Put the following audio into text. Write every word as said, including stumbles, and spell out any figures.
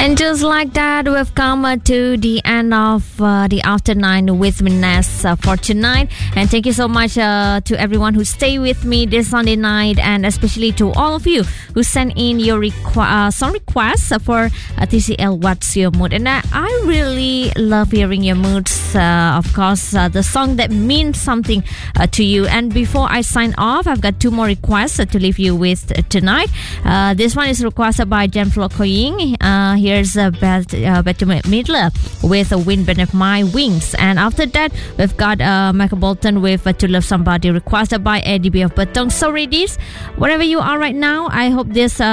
And just like that, we've come uh, to the end of uh, the After Nine with Ness uh, for tonight. And thank you so much uh, to everyone who stayed with me this Sunday night, and especially to all of you who sent in your requ- uh, song requests for uh, T C L What's Your Mood. And uh, I really love hearing your moods. Uh, of course, uh, the song that means something uh, to you. And before I sign off, I've got two more requests uh, to leave you with uh, tonight. Uh, this one is requested by Jen Flo Koying. Uh, here's uh, Bet, uh, Betty Midler with a Wind Beneath My Wings. And after that, we've got uh, Michael Bolton with uh, To Love Somebody, requested by Eddie B of Batong. So ladies, wherever you are right now, I hope this uh,